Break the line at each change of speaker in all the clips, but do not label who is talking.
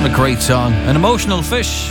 What a great song. An Emotional Fish.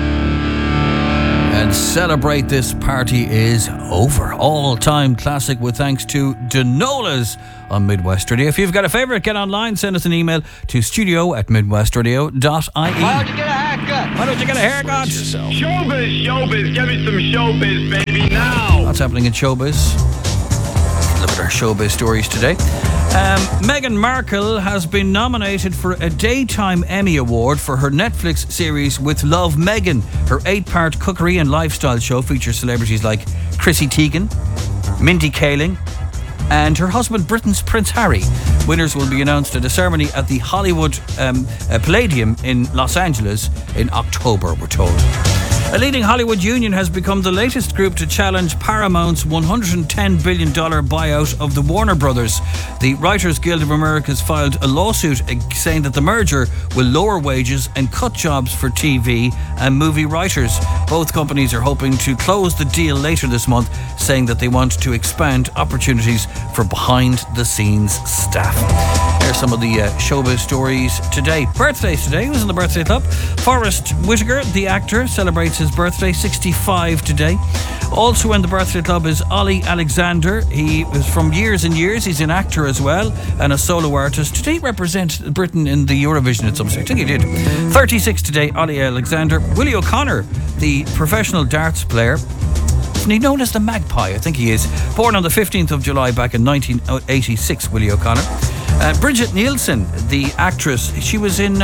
And Celebrate This Party Is Over. All-time classic with thanks to Denolas on Midwest Radio. If you've got a favourite, get online, send us an email to studio@midwestradio.ie.
Why don't you get a haircut?
Why don't you get a haircut?
Showbiz, give me some showbiz, baby, now.
What's happening in showbiz? Look at our showbiz stories today. Meghan Markle has been nominated for a Daytime Emmy Award for her Netflix series With Love, Meghan. Her 8-part cookery and lifestyle show features celebrities like Chrissy Teigen, Mindy Kaling, and her husband Britain's Prince Harry. Winners will be announced at a ceremony at the Hollywood Palladium in Los Angeles in October, we're told. A leading Hollywood union has become the latest group to challenge Paramount's $110 billion buyout of the Warner Brothers. The Writers Guild of America has filed a lawsuit saying that the merger will lower wages and cut jobs for TV and movie writers. Both companies are hoping to close the deal later this month, saying that they want to expand opportunities for behind-the-scenes staff. Here's some of the showbiz stories today. Birthdays today. Who's in the birthday club? Forrest Whitaker, the actor, celebrates his birthday, 65 today. Also in the birthday club is Ollie Alexander. He is from Years and Years. He's an actor as well and a solo artist. Did he represent Britain in the Eurovision at some stage? I think he did. 36 today, Ollie Alexander. Willie O'Connor, the professional darts player. Isn't he known as the Magpie? I think he is. Born on the 15th of July back in 1986, Willie O'Connor. Bridget Nielsen, the actress, she was in...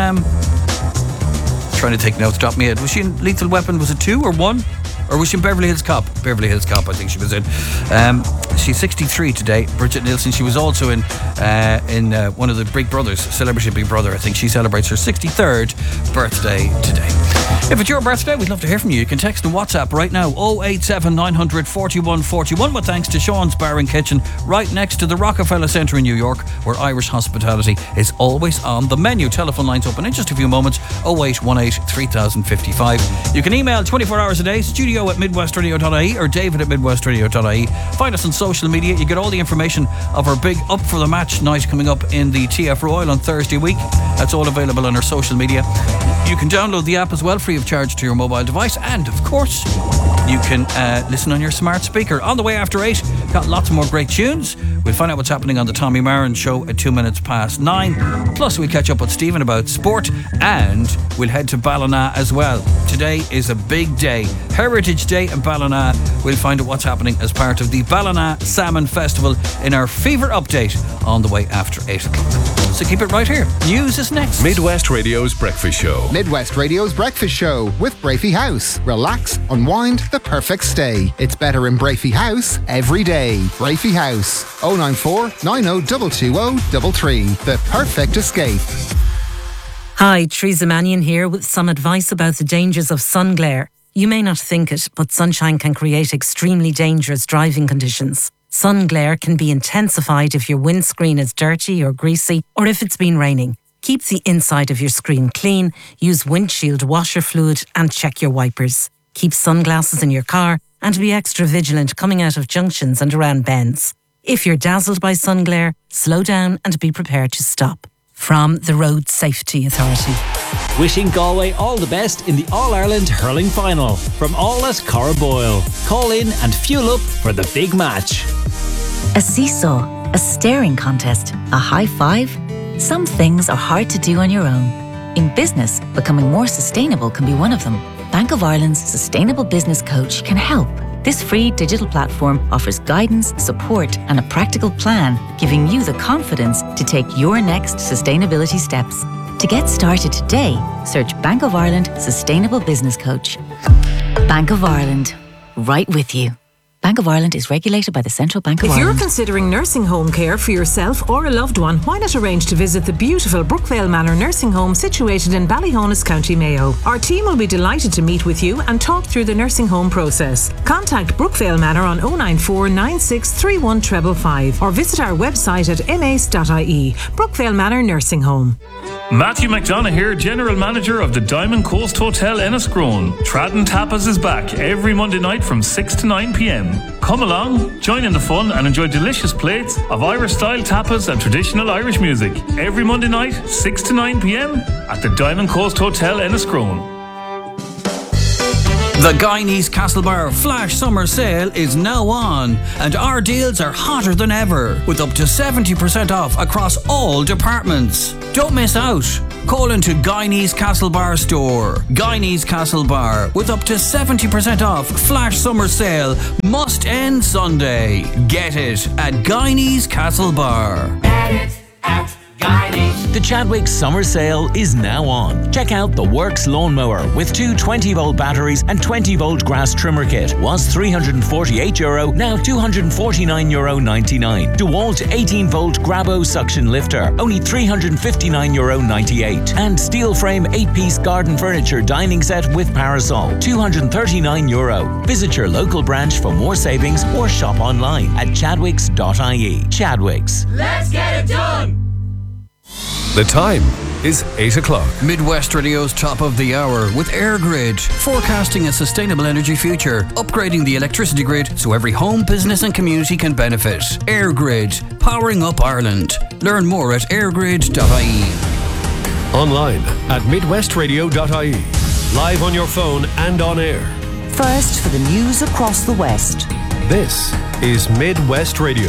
trying to take notes, drop me head. Was she in Lethal Weapon? Was it 2 or 1? Or was she in Beverly Hills Cop? Beverly Hills Cop, I think she was in. She's 63 today, Bridget Nielsen. She was also in one of the Big Brothers, Celebrity Big Brother. I think she celebrates her 63rd birthday today. If it's your birthday, we'd love to hear from you. You can text and WhatsApp right now, 087 900 41 41, with thanks to Sean's Bar and Kitchen, right next to the Rockefeller Centre in New York, where Irish hospitality is always on the menu. Telephone lines open in just a few moments, 0818 3055. You can email 24 hours a day, studio@midwestradio.ie or david@midwestradio.ie. Find us on social media. You get all the information of our big Up for the Match night coming up in the TF Royal on Thursday week. That's all available on our social media. You can download the app as well, free of charge to your mobile device, and of course you can listen on your smart speaker. On the way after 8, got lots more great tunes. We'll find out what's happening on the Tommy Marin show at 9:02. Plus we'll catch up with Stephen about sport, and we'll head to Ballina as well. Today is a big day, Heritage Day in Ballina. We'll find out what's happening as part of the Ballina Salmon Festival in our Fever Update on the way after 8 o'clock. So keep it right here. News is next.
Midwest Radio's Breakfast Show.
Midwest Radio's Breakfast Show with Brafey House. Relax, unwind, the perfect stay. It's better in Brafey House every day. Brafey House, 094 90 220 the perfect escape.
Hi, Teresa Mannion here with some advice about the dangers of sun glare. You may not think it, but sunshine can create extremely dangerous driving conditions. Sun glare can be intensified if your windscreen is dirty or greasy, or if it's been raining. Keep the inside of your screen clean, use windshield washer fluid, and check your wipers. Keep sunglasses in your car and be extra vigilant coming out of junctions and around bends. If you're dazzled by sun glare, slow down and be prepared to stop. From the Road Safety Authority.
Wishing Galway all the best in the All-Ireland Hurling Final. From all at Cora Boyle. Call in and fuel up for the big match.
A seesaw, a staring contest, a high five. Some things are hard to do on your own. In business, becoming more sustainable can be one of them. Bank of Ireland's Sustainable Business Coach can help. This free digital platform offers guidance, support, and a practical plan, giving you the confidence to take your next sustainability steps. To get started today, search Bank of Ireland Sustainable Business Coach. Bank of Ireland, right with you. Bank of Ireland is regulated by the Central Bank of Ireland.
If you're considering nursing home care for yourself or a loved one, why not arrange to visit the beautiful Brookvale Manor nursing home situated in Ballyhonus, County Mayo. Our team will be delighted to meet with you and talk through the nursing home process. Contact Brookvale Manor on 094 9631 555 or visit our website at mace.ie. Brookvale Manor Nursing Home.
Matthew McDonough here, General Manager of the Diamond Coast Hotel Enniscrone. Tradden Tapas is back every Monday night from 6 to 9 p.m. Come along, join in the fun and enjoy delicious plates of Irish-style tapas and traditional Irish music. Every Monday night, 6 to 9 p.m. at the Diamond Coast Hotel Enniscrone.
The Guyanese Castlebar Flash Summer Sale is now on, and our deals are hotter than ever, with up to 70% off across all departments. Don't miss out. Call into Guyanese Castlebar store. Guyanese Castlebar, with up to 70% off Flash Summer Sale, must end Sunday. Get it at Guyanese Castlebar.
Get it at Guyanese. The Chadwicks Summer Sale is now on. Check out the Works lawnmower with two 20-volt batteries and 20-volt grass trimmer kit. Was €348, now €249.99. DeWalt 18-volt Grabo suction lifter, only €359.98. And steel frame 8-piece garden furniture dining set with parasol, €239. Visit your local branch for more savings or shop online at chadwicks.ie. Chadwicks.
Let's get it done!
The time is 8 o'clock.
Midwest Radio's top of the hour with AirGrid, forecasting a sustainable energy future, upgrading the electricity grid so every home, business and community can benefit. AirGrid, powering up Ireland. Learn more at airgrid.ie.
Online at midwestradio.ie. Live on your phone and on air.
First for the news across the West.
This is Midwest Radio.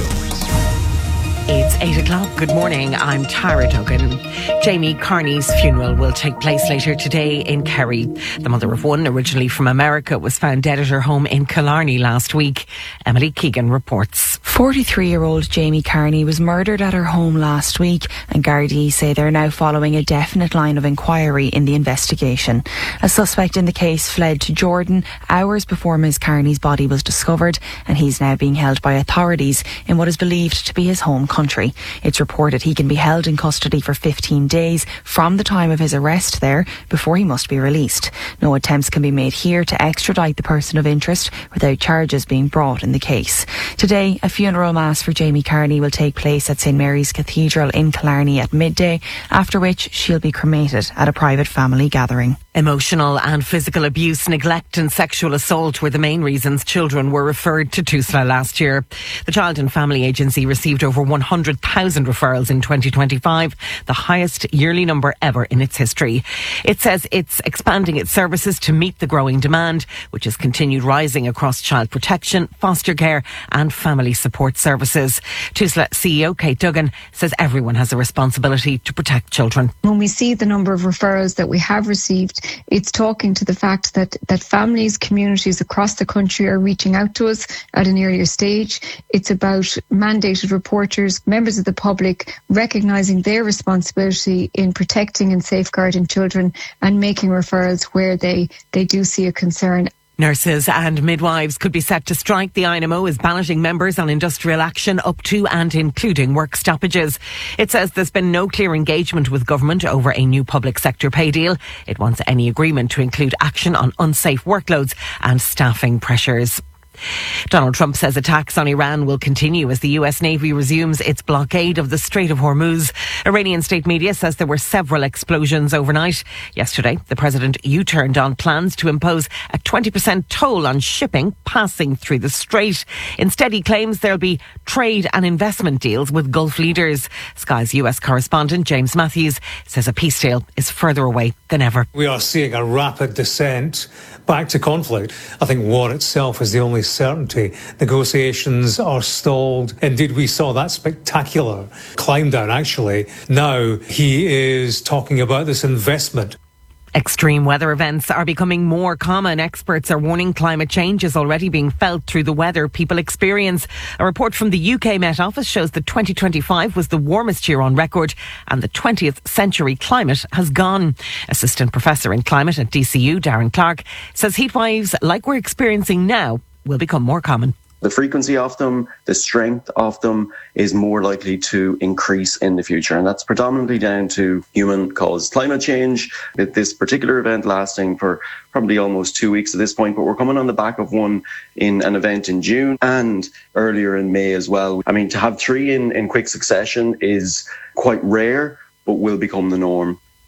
It's 8 o'clock. Good morning. I'm Tara Duggan. Jamie Carney's funeral will take place later today in Kerry. The mother of one, originally from America, was found dead at her home in Killarney last week. Emily Keegan reports.
43-year-old Jamie Carney was murdered at her home last week, and Gardaí say they're now following a definite line of inquiry in the investigation. A suspect in the case fled to Jordan hours before Ms Carney's body was discovered, and he's now being held by authorities in what is believed to be his home country. It's reported he can be held in custody for 15 days from the time of his arrest there before he must be released. No attempts can be made here to extradite the person of interest without charges being brought in the case. Today, a funeral mass for Jamie Carney will take place at St Mary's Cathedral in Killarney at midday, after which she'll be cremated at a private family gathering.
Emotional and physical abuse, neglect and sexual assault were the main reasons children were referred to TUSLA last year. The Child and Family Agency received over 100,000 referrals in 2025, the highest yearly number ever in its history. It says it's expanding its services to meet the growing demand, which has continued rising across child protection, foster care and family support services. TUSLA CEO Kate Duggan says everyone has a responsibility to protect children.
When we see the number of referrals that we have received, it's talking to the fact that families, communities across the country are reaching out to us at an earlier stage. It's about mandated reporters, members of the public, recognising their responsibility in protecting and safeguarding children and making referrals where they do see a concern.
Nurses and midwives could be set to strike. The INMO is balloting members on industrial action up to and including work stoppages. It says there's been no clear engagement with government over a new public sector pay deal. It wants any agreement to include action on unsafe workloads and staffing pressures. Donald Trump says attacks on Iran will continue as the US Navy resumes its blockade of the Strait of Hormuz. Iranian state media says there were several explosions overnight. Yesterday, the president U-turned on plans to impose a 20% toll on shipping passing through the strait. Instead, he claims there'll be trade and investment deals with Gulf leaders. Sky's US correspondent James Matthews says a peace deal is further away than ever.
We are seeing a rapid descent back to conflict. I think war itself is the only certainty. Negotiations are stalled. Indeed, we saw that spectacular climb down, actually. Now he is talking about this investment.
Extreme weather events are becoming more common. Experts are warning climate change is already being felt through the weather people experience. A report from the UK Met Office shows that 2025 was the warmest year on record and the 20th century climate has gone. Assistant Professor in Climate at DCU, Darren Clark, says heatwaves like we're experiencing now will become more common.
The frequency of them, the strength of them is more likely to increase in the future. And that's predominantly down to human-caused climate change. With this particular event lasting for probably almost 2 weeks at this point, but we're coming on the back of one in an event in June and earlier in May as well. I mean, to have three in quick succession is quite rare, but will become the norm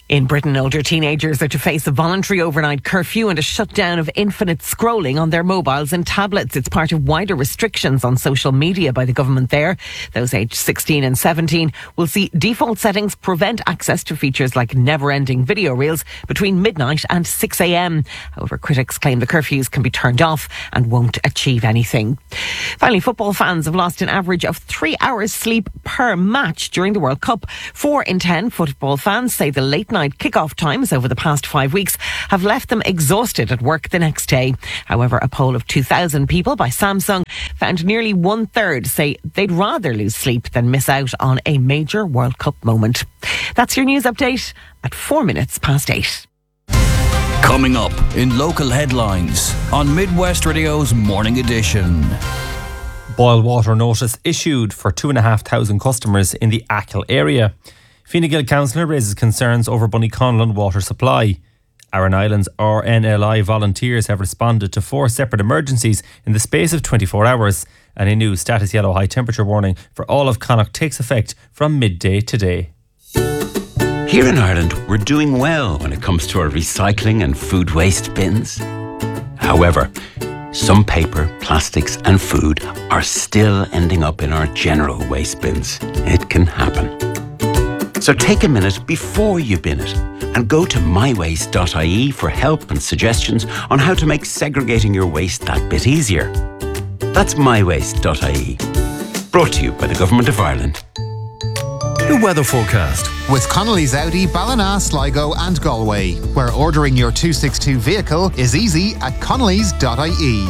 In Britain, older teenagers are to face a voluntary overnight curfew and a shutdown of infinite scrolling on their mobiles and tablets. It's part of wider restrictions on social media by the government there. Those aged 16 and 17 will see default settings prevent access to features like never-ending video reels between midnight and 6 a.m. However, critics claim the curfews can be turned off and won't achieve anything. Finally, football fans have lost an average of 3 hours sleep per match during the World Cup. 4 in 10 football fans say the late night kick-off times over the past 5 weeks have left them exhausted at work the next day. However, a poll of 2,000 people by Samsung found nearly 1/3 say they'd rather lose sleep than miss out on a major World Cup moment. That's your news update at 8:04.
Coming up in local headlines on Midwest Radio's Morning Edition.
Boil water notice issued for 2,500 customers in the Achill area. Fine Gael councillor raises concerns over Bunnyconlon water supply. Aran Islands RNLI volunteers have responded to 4 separate emergencies in the space of 24 hours. And a new status yellow high temperature warning for all of Connacht takes effect from midday today.
Here in Ireland, we're doing well when it comes to our recycling and food waste bins. However, some paper, plastics and food are still ending up in our general waste bins. It can happen. So take a minute before you bin it and go to mywaste.ie for help and suggestions on how to make segregating your waste that bit easier. That's mywaste.ie. Brought to you by the Government of Ireland.
The weather forecast with Connolly's Audi, Ballina, Sligo and Galway, where ordering your 262 vehicle is easy at connolly's.ie.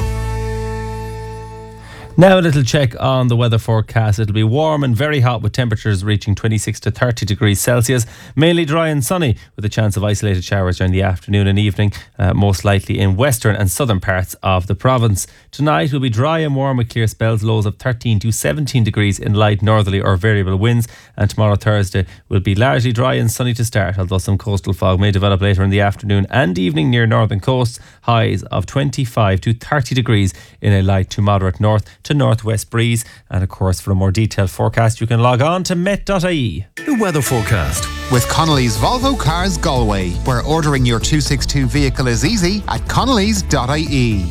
Now a little check on the weather forecast. It'll be warm and very hot with temperatures reaching 26 to 30 degrees Celsius. Mainly dry and sunny with a chance of isolated showers during the afternoon and evening, most likely in western and southern parts of the province. Tonight will be dry and warm with clear spells, lows of 13 to 17 degrees in light northerly or variable winds. And tomorrow Thursday will be largely dry and sunny to start, although some coastal fog may develop later in the afternoon and evening near northern coasts. Highs of 25 to 30 degrees in a light to moderate north to northwest breeze. And of course, for a more detailed forecast, you can log on to met.ie.
The weather forecast with Connolly's Volvo Cars Galway, where ordering your 262 vehicle is easy at connolly's.ie.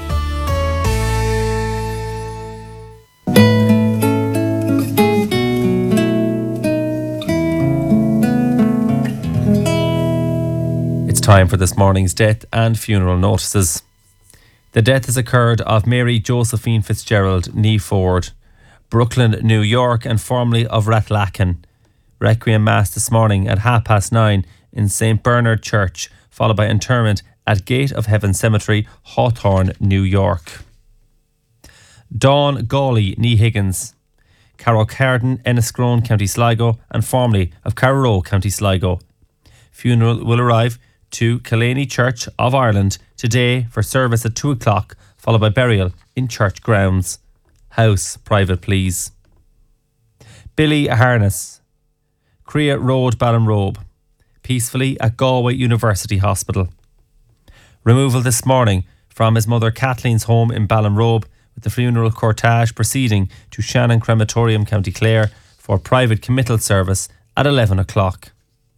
It's time for this morning's death and funeral notices. The death has occurred of Mary Josephine Fitzgerald, née Ford, Brooklyn, New York, and formerly of Ratlacken. Requiem Mass this morning at 9:30 in St. Bernard Church, followed by interment at Gate of Heaven Cemetery, Hawthorne, New York. Dawn Gawley, née Higgins, Carroll Carden, Enniscrone, County Sligo, and formerly of Carrow, County Sligo. Funeral will arrive to Killaney Church of Ireland today for service at 2 o'clock, followed by burial in church grounds. House private, please. Billy Harness, Crea Road, Ballinrobe, peacefully at Galway University Hospital. Removal this morning from his mother Kathleen's home in Ballinrobe, with the funeral cortege proceeding to Shannon Crematorium, County Clare, for private committal service at 11 o'clock.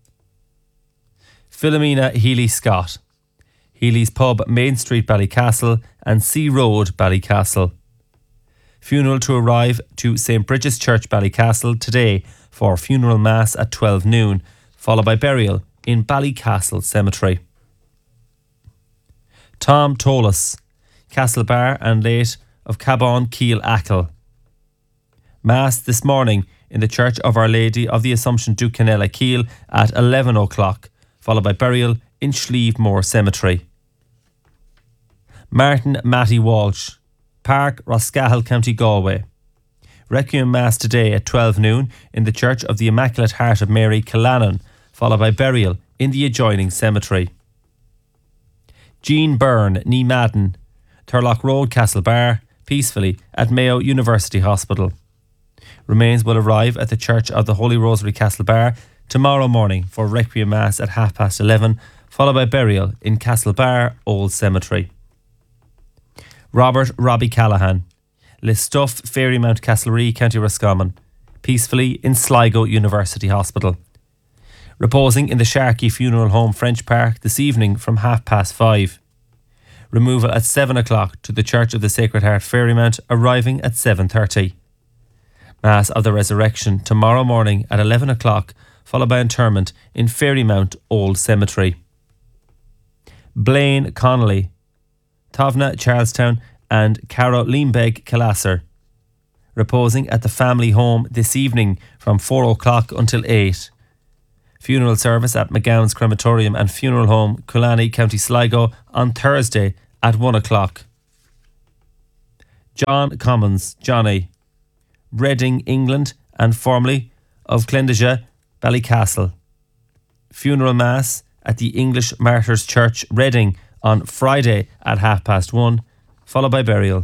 Philomena Healy-Scott, Healy's Pub, Main Street, Ballycastle, and Sea Road, Ballycastle. Funeral to arrive to St. Bridget's Church, Ballycastle today for funeral mass at 12 noon, followed by burial in Ballycastle Cemetery. Tom Tolas, Castlebar and late of Cabon, Keel, Achill. Mass this morning in the Church of Our Lady of the Assumption, Ducanella, Keel at 11 o'clock, followed by burial in Schlievemore Cemetery. Martin Matty Walsh, Park, Roscahill, County Galway. Requiem Mass today at 12 noon in the Church of the Immaculate Heart of Mary, Killannon, followed by burial in the adjoining cemetery. Jean Byrne, née Madden, Turlock Road, Castlebar, peacefully at Mayo University Hospital. Remains will arrive at the Church of the Holy Rosary, Castlebar, tomorrow morning for Requiem Mass at 11:30, followed by burial in Castlebar Old Cemetery. Robert Robbie Callahan, Listuff, Fairymount, Castlerea, County Roscommon, peacefully in Sligo University Hospital. Reposing in the Sharkey Funeral Home, French Park, this evening from 5:30. Removal at 7 o'clock to the Church of the Sacred Heart, Ferrymount, arriving at 7:30. Mass of the Resurrection tomorrow morning at 11 o'clock, followed by interment in Ferrymount Old Cemetery. Blaine Connolly, Tovna, Charlestown, and Caro Leambeg, Killasser, reposing at the family home this evening from 4 o'clock until 8. Funeral service at McGowan's Crematorium and Funeral Home, Coolani, County Sligo, on Thursday at 1 o'clock. John Commons, Johnny, Reading, England, and formerly of Clendija, Ballycastle. Funeral Mass at the English Martyrs Church, Reading, on Friday at 1:30, followed by burial.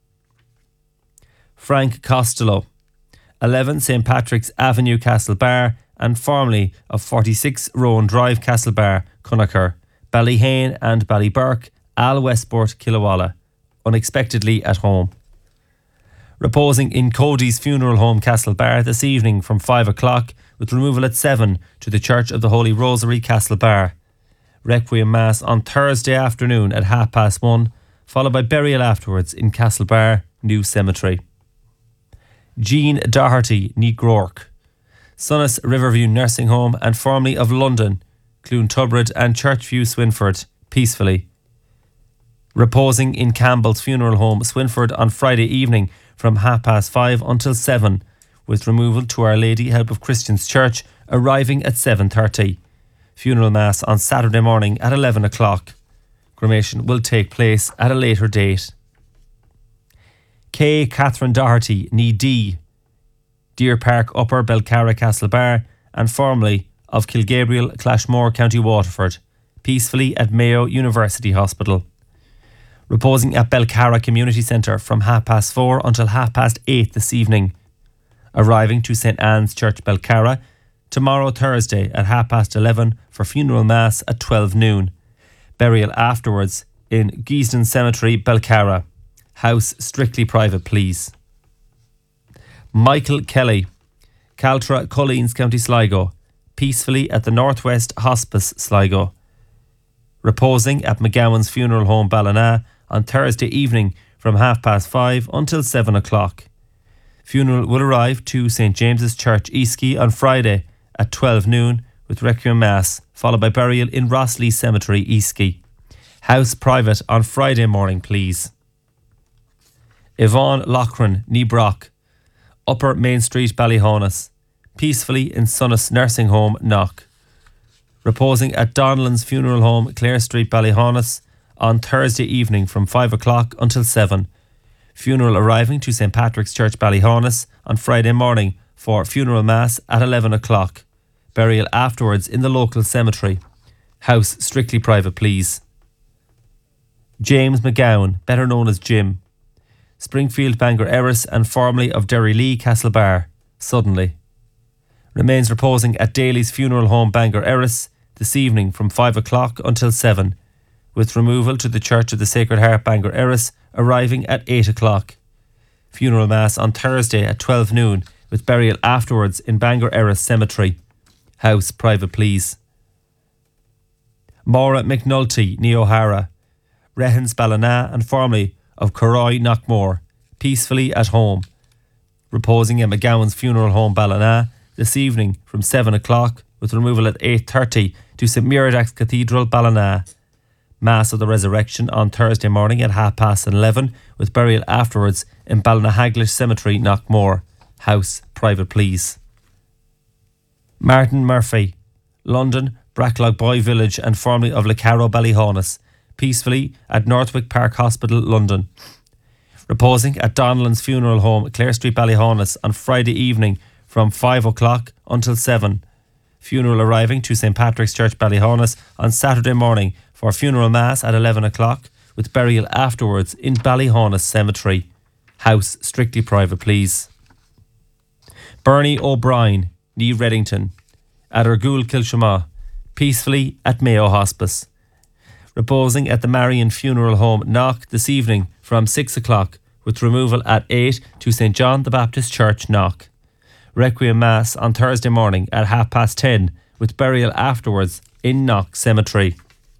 Frank Costello, 11 St. Patrick's Avenue, Castlebar, and formerly of 46 Rowan Drive, Castlebar, Conacher, Ballyhane and Ballyburke, Al Westport, Killawalla, unexpectedly at home. Reposing in Cody's Funeral Home, Castlebar, this evening from 5 o'clock, with removal at 7 to the Church of the Holy Rosary, Castlebar. Requiem Mass on Thursday afternoon at 1:30, followed by burial afterwards in Castlebar New Cemetery. Jean Doherty, ní Groark, Sunnis Riverview Nursing Home and formerly of London, Cloontubrid and Churchview, Swinford, peacefully. Reposing in Campbell's Funeral Home, Swinford, on Friday evening from 5:30 until 7, with removal to Our Lady Help of Christians Church, arriving at 7:30. Funeral Mass on Saturday morning at 11 o'clock. Cremation will take place at a later date. K. Catherine Doherty, ní D, Deer Park, Upper Belcarra, Castlebar, and formerly of Kilgabriel, Clashmore, County Waterford, peacefully at Mayo University Hospital. Reposing at Belcarra Community Centre from 4:30 until 8:30 this evening. Arriving to St. Anne's Church, Belcarra, tomorrow Thursday at 11:30 for funeral mass at 12 noon. Burial afterwards in Geesden Cemetery, Belcarra. House strictly private, please. Michael Kelly, Caltra, Colleen's, County Sligo, peacefully at the Northwest Hospice, Sligo. Reposing at McGowan's Funeral Home, Ballina, on Thursday evening from 5:30 until 7 o'clock. Funeral will arrive to St. James's Church, Eastkey, on Friday at 12 noon with Requiem Mass, followed by burial in Rossley Cemetery, Eastkey. House private on Friday morning, please. Yvonne Loughran, ní Brock, Upper Main Street, Ballyhonus, peacefully in Sunnis Nursing Home, Knock. Reposing at Donlan's Funeral Home, Clare Street, Ballyhonus, on Thursday evening from 5 o'clock until 7. Funeral arriving to St. Patrick's Church, Ballyhonus, on Friday morning for funeral mass at 11 o'clock. Burial afterwards in the local cemetery. House strictly private, please. James McGowan, better known as Jim, Springfield, Bangor Erris, and formerly of Derry Lee, Castlebar, suddenly. Remains reposing at Daly's Funeral Home, Bangor Erris, this evening from 5 o'clock until 7, with removal to the Church of the Sacred Heart, Bangor Erris, arriving at 8 o'clock. Funeral Mass on Thursday at 12 noon, with burial afterwards in Bangor Erris Cemetery. House private, please. Maura McNulty, ní O'Hara, Rehens, Ballina, and formerly of Corroy, Knockmore, peacefully at home. Reposing at McGowan's Funeral Home, Ballina, this evening from 7 o'clock, with removal at 8:30 to St. Muradach's Cathedral, Ballina. Mass of the Resurrection on Thursday morning at 11:30, with burial afterwards in Ballynahaglish Cemetery, Knockmore. House private, please. Martin Murphy, London, Bracklogboy Village, and formerly of Lecaro, Ballyhonus, peacefully at Northwick Park Hospital, London. Reposing at Donlan's Funeral Home, Clare Street, Ballyhonus, on Friday evening from 5 o'clock until 7. Funeral arriving to St. Patrick's Church, Ballyhonus, on Saturday morning for funeral mass at 11 o'clock, with burial afterwards in Ballyhonus Cemetery. House strictly private, please. Bernie O'Brien, ní Reddington, at Argul, Kilshama, peacefully at Mayo Hospice. Reposing at the Marion Funeral Home, Knock, this evening from 6 o'clock, with removal at 8 to St. John the Baptist Church, Knock. Requiem Mass on Thursday morning at 10:30, with burial afterwards in Knock Cemetery.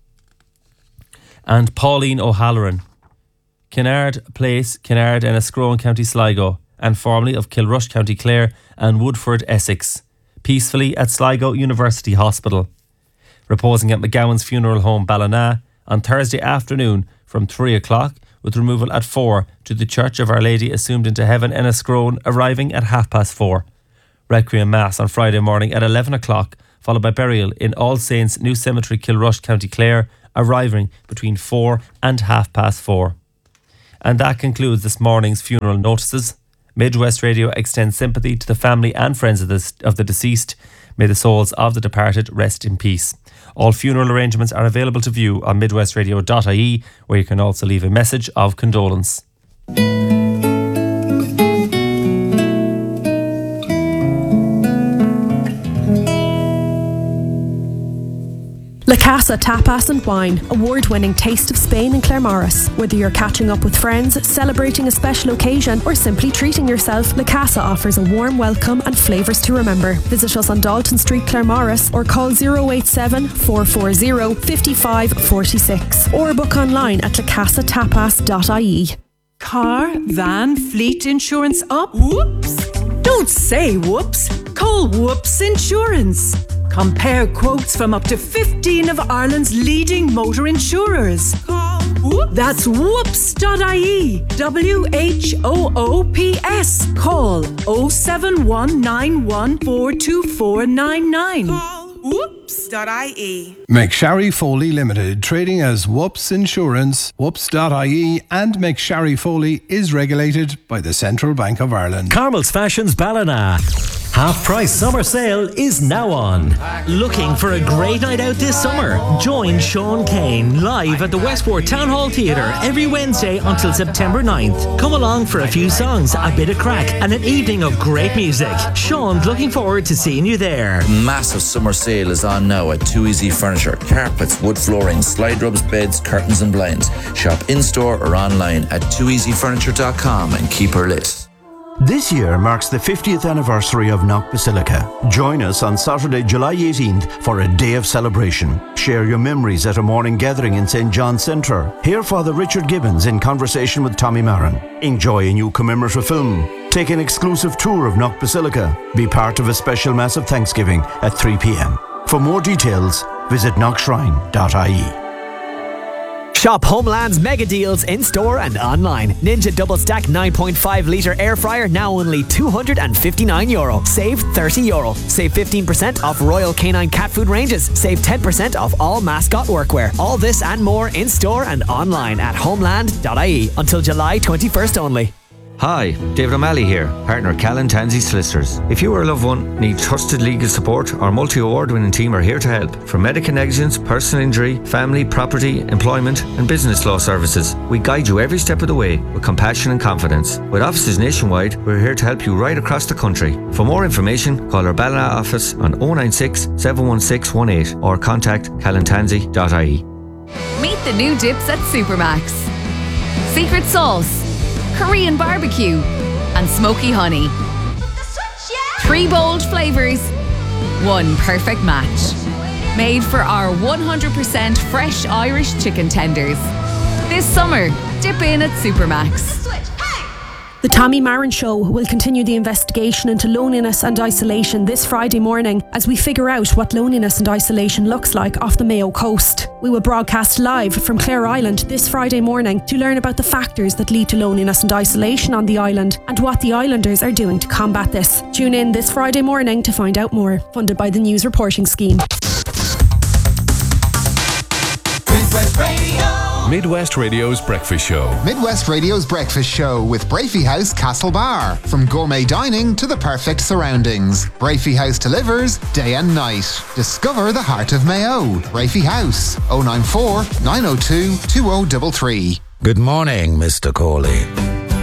And Pauline O'Halloran, Kinnaird Place, Kinnaird, Enniscrone, County Sligo, and formerly of Kilrush, County Clare, and Woodford, Essex, peacefully at Sligo University Hospital. Reposing at McGowan's Funeral Home, Ballina, on Thursday afternoon from 3 o'clock, with removal at 4 to the Church of Our Lady Assumed into Heaven, Enniscrone, arriving at 4:30. Requiem Mass on Friday morning at 11 o'clock, followed by burial in All Saints New Cemetery, Kilrush, County Clare, arriving between 4 and 4:30. And that concludes this morning's funeral notices. Midwest Radio extends sympathy to the family and friends of the deceased. May the souls of the departed rest in peace. All funeral arrangements are available to view on midwestradio.ie, where you can also leave a message of condolence.
La Casa Tapas and Wine, award-winning Taste of Spain in Claremorris. Whether you're catching up with friends, celebrating a special occasion, or simply treating yourself, La Casa offers a warm welcome and flavours to remember. Visit us on Dalton Street, Claremorris, or call 087 440 5546, or book online at lacasatapas.ie.
Car, van, fleet insurance up? Whoops! Don't say whoops. Call Whoops Insurance. Compare quotes from up to 15 of Ireland's leading motor insurers. Call Whoops. That's whoops.ie. WHOOPS. Call 07191424499. Call whoops.ie.
McSharry Foley Limited, trading as Whoops Insurance, whoops.ie, and McSharry Foley is regulated by the Central Bank of Ireland.
Carmel's Fashions Ballina. Half price summer sale is now on. Looking for a great night out this summer? Join Sean Kane live at the Westport Town Hall Theatre every Wednesday until September 9th. Come along for a few songs, a bit of crack, and an evening of great music. Sean's looking forward to seeing you there.
Massive summer sale is on now at Too Easy Furniture. Carpets, wood flooring, slide rubs, beds, curtains and blinds. Shop in-store or online at tooeasyfurniture.com and keep her lit.
This year marks the 50th anniversary of Knock Basilica. Join us on Saturday, July 18th for a day of celebration. Share your memories at a morning gathering in St. John's Centre. Hear Father Richard Gibbons in conversation with Tommy Marin. Enjoy a new commemorative film. Take an exclusive tour of Knock Basilica. Be part of a special Mass of Thanksgiving at 3 p.m. For more details, visit knockshrine.ie.
Shop Homeland's mega deals in store and online. Ninja Double Stack 9.5 litre air fryer now only €259. Save €30. Save 15% off Royal Canine cat food ranges. Save 10% off all mascot workwear. All this and more in store and online at homeland.ie until July 21st only.
Hi, David O'Malley here, partner Callan Tansey Solicitors. If you or a loved one need trusted legal support, our multi-award-winning team are here to help. From medical negligence, personal injury, family, property, employment and business law services, we guide you every step of the way with compassion and confidence. With offices nationwide, we're here to help you right across the country. For more information, call our Ballina office on 096 71618 or contact callantansey.ie.
Meet the new dips at Supermax. Secret sauce, Korean barbecue, and smoky honey. 3 bold flavours, 1 perfect match. Made for our 100% fresh Irish chicken tenders. This summer, dip in at Supermax.
The Tommy Marin Show will continue the investigation into loneliness and isolation this Friday morning as we figure out what loneliness and isolation looks like off the Mayo coast. We will broadcast live from Clare Island this Friday morning to learn about the factors that lead to loneliness and isolation on the island and what the islanders are doing to combat this. Tune in this Friday morning to find out more. Funded by the News Reporting Scheme.
Midwest Radio. Midwest Radio's Breakfast Show.
Midwest Radio's Breakfast Show with Brafey House Castlebar. From gourmet dining to the perfect surroundings, Brafey House delivers day and night. Discover the heart of Mayo. Brafey House, 094 902 2033.
Good morning, Mr. Corley.